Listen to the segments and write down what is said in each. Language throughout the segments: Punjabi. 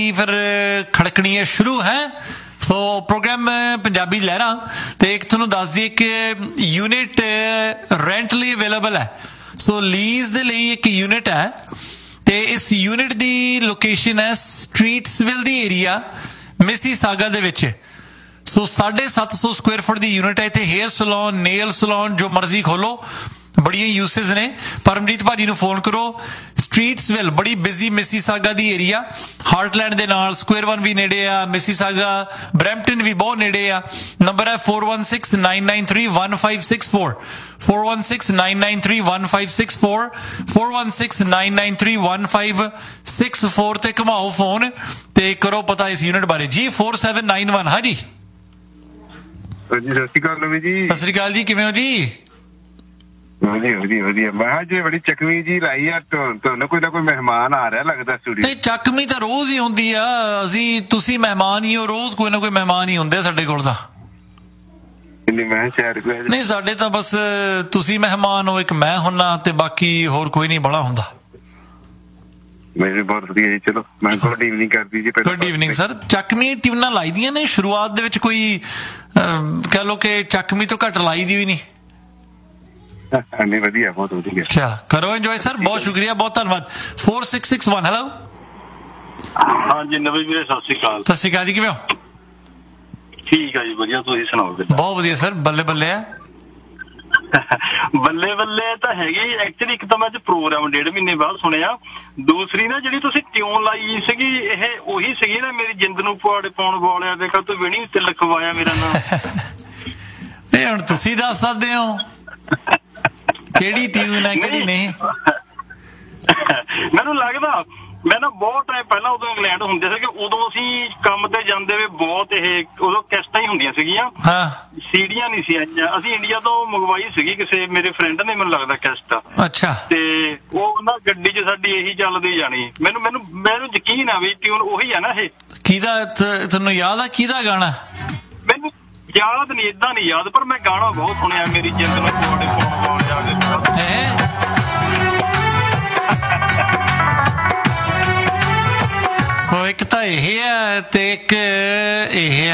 ਫਿਰ ਖੜਕਣੀਆਂ ਸ਼ੁਰੂ ਹੈ। ਸੋ ਪ੍ਰੋਗਰਾਮ ਪੰਜਾਬੀ ਲਹਿਰਾਂ ਤੇ ਇੱਕ ਤੁਹਾਨੂੰ ਦੱਸ ਦਈਏ ਕਿ ਯੂਨਿਟ ਰੈਂਟ ਲਈ ਅਵੇਲੇਬਲ ਹੈ। ਸੋ ਲੀਜ਼ ਦੇ ਲਈ ਇੱਕ ਯੂਨਿਟ ਹੈ ਤੇ ਇਸ ਯੂਨਿਟ ਦੀ ਲੋਕੇਸ਼ਨ ਹੈ ਸਟਰੀਟਸਵਿਲ ਦੀ ਏਰੀਆ ਮਿਸੀਸਾਗਾ ਦੇ ਵਿੱਚ। ਸੋ 750 ਸਕੁਆਇਰ ਫੁੱਟ ਦੀ ਯੂਨਿਟ ਹੈ। ਇੱਥੇ ਹੇਅਰ ਸਲੂਨ, ਨੇਲ ਸਲੂਨ ਜੋ ਮਰਜ਼ੀ ਖੋਲੋ, ਬੜੀਆਂ ਯੂਸਿਸ ਨੇ। ਪਰਮਜੀਤ ਭਾਜੀ ਨੂੰ ਫੋਨ ਕਰੋ। ਸਟਰੀਟਸਵਿਲ ਬੜੀ ਬਿਜ਼ੀ ਮਿਸੀਸਾਗਾ ਦੀ ਏਰੀਆ, ਹਾਰਟਲੈਂਡ ਦੇ ਨਾਲ ਸਕੁਆਇਰ 1 ਵੀ ਨੇੜੇ ਆ, ਮਿਸੀਸਾਗਾ ਬਰੈਂਪਟਨ ਵੀ ਬਹੁਤ ਨੇੜੇ ਆ। ਨੰਬਰ ਹੈ 4169931564 4169931564 4169931564 ਤੇ ਘੁਮਾਓ ਫੋਨ ਤੇ ਕਰੋ ਪਤਾ ਇਸ ਯੂਨਿਟ ਬਾਰੇ ਜੀ। 4791 ਹਾਂਜੀ ਸਤਿ ਸ਼੍ਰੀ ਅਕਾਲ ਨਵੀਂ ਜੀ। ਸਤਿ ਸ਼੍ਰੀ ਅਕਾਲ ਜੀ, ਕਿਵੇਂ ਹੋ ਜੀ? ਵਧੀਆ ਵਧੀਆ ਵਧੀਆ। ਮੈਂ ਜੇ ਬੜੀ ਚੱਕਵੀਂ ਜੀ ਲਾਈ ਆ, ਤੁਹਾਨੂੰ ਕੋਈ ਨਾ ਕੋਈ ਮਹਿਮਾਨ ਆ ਰਿਹਾ ਲੱਗਦਾ ਸਟੂਡੀਓ। ਨਹੀਂ, ਚੱਕਵੀਂ ਤਾਂ ਰੋਜ਼ ਹੀ ਹੁੰਦੀ ਆ। ਤੁਸੀਂ ਮਹਿਮਾਨ ਹੀ ਹੋ, ਰੋਜ਼ ਕੋਈ ਨਾ ਕੋਈ ਮਹਿਮਾਨ ਹੀ ਹੁੰਦੇ ਸਾਡੇ ਕੋਲ ਤਾਂ। ਨਹੀਂ, ਸਾਡੇ ਤਾਂ ਬਸ ਤੁਸੀਂ ਮਹਿਮਾਨ ਹੋ, ਇੱਕ ਮੈਂ ਹੁੰਨਾ ਤੇ ਬਾਕੀ ਹੋਰ ਕੋਈ ਨਹੀਂ ਬੜਾ ਹੁੰਦਾ। ਮੇਰੇ ਬਹੁਤ ਵਧੀਆ ਜੀ। ਚਲੋ ਮੈਂ ਗੁੱਡ ਈਵਨਿੰਗ ਕਰਦੀ ਜੀ। Good evening sir. ਚੱਕਵੀਂ ਟਿਊਨਾਂ ਲਾਈ ਦੀਆਂ ਨੇ ਸ਼ੁਰੂਆਤ ਦੇ ਵਿੱਚ, ਕੋਈ ਕਹਿ ਲਓ ਕਿ ਚੱਕਵੀਂ ਤੋਂ ਘੱਟ ਲਾਈ ਦੀ ਵੀ ਨਹੀਂ। ਨਹੀਂ, ਵਧੀਆ, ਬਹੁਤ ਵਧੀਆ। ਚਲ ਕਰੋ ਇੰਜੋਏ ਸਰ, ਬਹੁਤ ਸ਼ੁਕਰੀਆ, ਬਹੁਤ ਧੰਨਵਾਦ। 4661 ਹੈਲੋ। ਹਾਂਜੀ ਨਵੀਂ ਵੀਰੇ, ਸਤਿ ਸ਼੍ਰੀ ਅਕਾਲ। ਸਤਿ ਸ਼੍ਰੀ ਅਕਾਲ ਜੀ, ਕਿਵੇਂ ਹੋ? ਠੀਕ ਆ ਜੀ, ਵਧੀਆ। ਤੁਸੀਂ ਸੁਣਾਓ? ਬਹੁਤ ਵਧੀਆ ਸਰ, ਬੱਲੇ ਬੱਲੇ ਆ। ਬੱਲੇ ਬੱਲੇ ਤਾਂ ਹੈਗੀ। ਐਕਚੁਅਲੀ ਇੱਕ ਤਾਂ ਮੈਂ ਅੱਜ ਪ੍ਰੋਗਰਾਮ 1.5 ਮਹੀਨੇ ਬਾਅਦ ਸੁਣਿਆ। ਦੂਸਰੀ ਨਾ ਜਿਹੜੀ ਤੁਸੀਂ ਟਿਊਨ ਲਾਈ ਸੀਗੀ, ਇਹ ਉਹੀ ਸੀਗੀ ਨਾ ਮੇਰੀ ਜਿੰਦ ਨੂੰ ਪੁਆੜੇ ਪਾਉਣ ਵਾਲਿਆ ਦੇ ਤੂੰ ਵਿਣੀ ਉੱਤੇ ਲਿਖਵਾਇਆ ਮੇਰਾ ਨਾਮ। ਇਹ ਹੁਣ ਤੁਸੀਂ ਦੱਸ ਸਕਦੇ ਹੋ ਕਿਹੜੀ ਟਿਊਨ ਹੈ ਕਿਹੜੀ ਨਹੀਂ। ਮੈਨੂੰ ਲੱਗਦਾ ਮੈਂ ਨਾ ਬਹੁਤ ਟਾਈਮ ਪਹਿਲਾਂ, ਉਦੋਂ ਇੰਗਲੈਂਡ ਹੁੰਦੇ ਸੀਗੇ, ਉਦੋਂ ਅਸੀਂ ਕੰਮ ਤੇ ਜਾਂਦੇ ਵੇ ਬਹੁਤ, ਇਹ ਉਦੋਂ ਕਿਸ਼ਤਾਂ ਹੀ ਹੁੰਦੀਆਂ ਸੀਗੀਆਂ, ਸੀਡੀਆਂ ਨਹੀਂ ਸੀ ਆਈਆਂ। ਅਸੀਂ ਇੰਡੀਆ ਤੋਂ ਮੰਗਵਾਈ ਸੀਗੀ ਕਿਸੇ ਮੇਰੇ ਫਰੈਂਡ ਨੇ, ਮੈਨੂੰ ਲੱਗਦਾ ਕਿਸ਼ਤ। ਅੱਛਾ। ਤੇ ਉਹ ਨਾ ਗੱਡੀ 'ਚ ਸਾਡੀ ਇਹੀ ਚੱਲਦੀ ਜਾਣੀ। ਮੈਨੂੰ ਯਕੀਨ ਆ ਵੀ ਟਿਊਨ ਉਹੀ ਆ ਨਾ ਇਹ। ਕਿਹਦਾ ਤੁਹਾਨੂੰ ਯਾਦ ਆ ਕਿਹਦਾ ਗਾਣਾ? ਮੈਨੂੰ ਯਾਦ ਨਹੀਂ, ਏਦਾਂ ਨਹੀਂ ਯਾਦ, ਪਰ ਮੈਂ ਗਾਣਾ ਬਹੁਤ ਸੁਣਿਆ, ਮੇਰੀ ਜਿੰਦ ਨੂੰ ਪੁਆੜੇ ਪਾਉਣ ਵਾਲਿਆ ਦੇ। ਸੋ ਇੱਕ ਤਾਂ ਇਹ ਹੈ ਤੇ ਇੱਕ ਇਹ ਹੈ।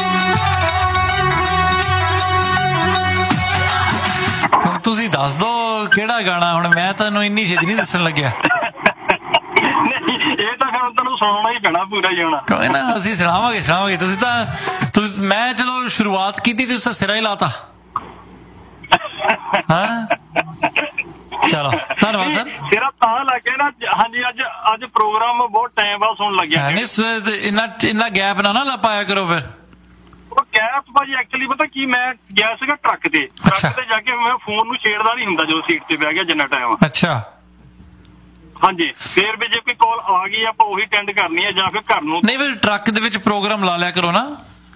ਹੁਣ ਤੁਸੀਂ ਦੱਸ ਦੋ ਕਿਹੜਾ ਗਾਣਾ। ਹੁਣ ਮੈਂ ਤੁਹਾਨੂੰ ਇੰਨੀ ਛੇਤੀ ਨਹੀਂ ਦੱਸਣ ਲੱਗਿਆ। ਇਹ ਤਾਂ ਫਿਰ ਤੁਹਾਨੂੰ ਸੁਣਾਉਣਾ ਹੀ ਪੈਣਾ ਪੂਰਾ ਹੀ ਹੋਣਾ। ਕੋਈ ਨਾ, ਅਸੀਂ ਸੁਣਾਵਾਂਗੇ। ਤੁਸੀਂ ਮੈਂ ਚਲੋ ਸ਼ੁਰੂਆਤ ਕੀਤੀ, ਤੁਸੀਂ ਤਾਂ ਸਿਰਾ ਹੀ ਲਾਤਾ। ਹਾਂ ਚਲੋ ਧੰਨਵਾਦ ਸਰ। ਤੇਰਾ ਤਾਂ ਲੱਗਿਆ ਨਾ। ਹਾਂਜੀ, ਅੱਜ ਪ੍ਰੋਗਰਾਮ ਬਹੁਤ ਟਾਈਮ ਬਾਅਦ ਸੁਣਨ ਲੱਗਿਆ। ਇੰਨਾ ਗੈਪ ਨਾ ਪਾਇਆ ਕਰੋ ਫਿਰ। ਉਹ ਗੈਪ ਭਾਜੀ ਐਕਚੁਅਲੀ ਪਤਾ ਕੀ, ਮੈਂ ਗਿਆ ਸੀਗਾ ਟਰੱਕ ਤੇ ਜਾ ਕੇ ਮੈਂ ਫੋਨ ਨੂੰ ਛੇੜਦਾ ਨਹੀਂ ਹੁੰਦਾ ਜਦੋਂ ਸੀਟ ਤੇ ਬਹਿ ਗਿਆ ਜਿੰਨਾ ਟਾਈਮ। ਅੱਛਾ। ਹਾਂਜੀ, ਫੇਰ ਵੀ ਜੇ ਕੋਈ ਕਾਲ ਆ ਗਈ ਆਪਾਂ ਉਹੀ ਅਟੈਂਡ ਕਰਨੀ ਹੈ ਜਾਂ ਫਿਰ ਘਰ ਨੂੰ। ਨਹੀਂ, ਫਿਰ ਟਰੱਕ ਦੇ ਵਿੱਚ ਪ੍ਰੋਗਰਾਮ ਲਾ ਲਿਆ ਕਰੋ ਨਾ।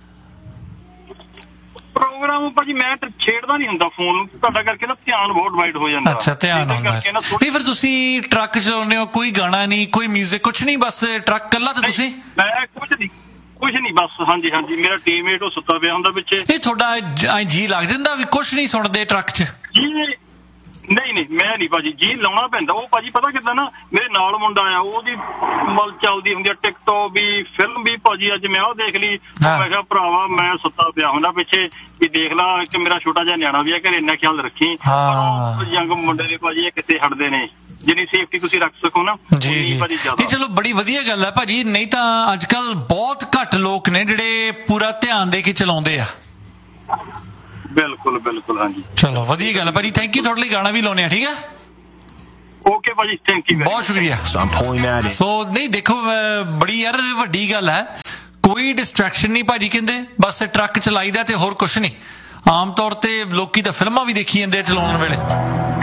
ਪ੍ਰੋਗਰਾਮ ਭਾਜੀ ਮੈਂ ਛੇੜਦਾ ਨਹੀਂ ਹੁੰਦਾ ਫੋਨ ਨੂੰ, ਤੁਹਾਡਾ ਕਰਕੇ ਨਾ ਧਿਆਨ ਬਹੁਤ ਡਿਵਾਈਡ ਹੋ ਜਾਂਦਾ। ਅੱਛਾ, ਧਿਆਨ ਹੁੰਦਾ। ਨਹੀਂ, ਫਿਰ ਤੁਸੀਂ ਟਰੱਕ ਚਲਾਉਂਦੇ ਹੋ, ਕੋਈ ਗਾਣਾ ਨਹੀਂ, ਕੋਈ ਮਿਊਜ਼ਿਕ, ਕੁਛ ਨਹੀਂ, ਬਸ ਟਰੱਕ ਕੱਲਾ ਤੇ ਤੁਸੀਂ? ਮੈਂ ਕੁਛ ਨਹੀਂ ਬਸ। ਹਾਂਜੀ, ਮੇਰਾ ਟੀਮਮੇਟ ਉਹ ਸੁੱਤਾ ਪਿਆ ਹੁੰਦਾ ਪਿੱਛੇ। ਇਹ ਤੁਹਾਡਾ ਜੀ ਲੱਗ ਜਾਂਦਾ ਵੀ ਕੁਛ ਨਹੀਂ ਸੁਣਦੇ ਟਰੱਕ 'ਚ? ਨਹੀਂ ਮੈਂ ਨਹੀਂ ਭਾਜੀ, ਜੀ ਲਾਉਣਾ ਪੈਂਦਾ। ਉਹ ਭਾਜੀ ਪਤਾ ਕਿੱਦਾਂ ਨਾ, ਮੇਰੇ ਨਾਲ ਮੁੰਡਾ ਆ, ਉਹਦੀ ਮਲ ਚੱਲਦੀ ਹੁੰਦੀ ਆ, ਟਿਕਟੋਕ ਵੀ, ਫਿਲਮ ਵੀ। ਭਾਜੀ ਅੱਜ ਮੈਂ ਉਹ ਦੇਖ ਲਈ। ਮੈਂ ਕਿਹਾ ਭਰਾਵਾ, ਮੈਂ ਸੁੱਤਾ ਪਿਆ ਹੁੰਦਾ ਪਿੱਛੇ ਵੀ ਦੇਖ ਲਾ ਕਿ ਮੇਰਾ ਛੋਟਾ ਜਿਹਾ ਨਿਆਣਾ ਵੀ ਆ ਘਰੇ, ਇੰਨਾ ਖਿਆਲ ਰੱਖੀ। ਯੰਗ ਮੁੰਡੇ ਦੇ ਭਾਜੀ ਇਹ ਕਿੱਥੇ ਹਟਦੇ ਨੇ, ਜਿੰਨੀ ਸੇਫਟੀ ਤੁਸੀਂ ਰੱਖ ਸਕੋ ਨਾ ਉਨੀ ਭਾਜੀ ਜ਼ਿਆਦਾ। ਚਲੋ ਬੜੀ ਵਧੀਆ ਗੱਲ ਹੈ ਭਾਜੀ। ਨਹੀਂ ਤਾਂ ਅੱਜ ਕੱਲ ਬਹੁਤ ਘੱਟ ਲੋਕ ਨੇ ਜਿਹੜੇ ਪੂਰਾ ਧਿਆਨ ਦੇ ਕੇ ਚਲਾਉਂਦੇ ਆ। ਬਿਲਕੁਲ ਹਾਂਜੀ। ਚਲੋ ਵਧੀਆ ਗੱਲ ਹੈ ਭਾਜੀ, ਥੈਂਕ ਯੂ। ਤੁਹਾਡੇ ਲਈ ਗਾਣਾ ਵੀ ਲਾਉਣੇ ਆ, ਠੀਕ ਹੈ? ਓਕੇ ਭਾਜੀ, ਥੈਂਕ ਯੂ, ਬਹੁਤ ਸ਼ੁਕਰੀਆ। ਸੋ ਨਹੀਂ ਦੇਖੋ, ਬੜੀ ਯਾਰ ਵੱਡੀ ਗੱਲ ਹੈ। ਕੋਈ ਡਿਸਟਰੈਕਸ਼ਨ ਨਹੀਂ ਭਾਜੀ ਕਹਿੰਦੇ, ਬਸ ਟਰੱਕ ਚਲਾਈਦਾ ਤੇ ਹੋਰ ਕੁਛ ਨਹੀਂ। ਆਮ ਤੌਰ ਤੇ ਲੋਕੀ ਤਾਂ ਫਿਲਮਾਂ ਵੀ ਦੇਖੀ ਜਾਂਦੇ ਚਲਾਉਣ ਵੇਲੇ।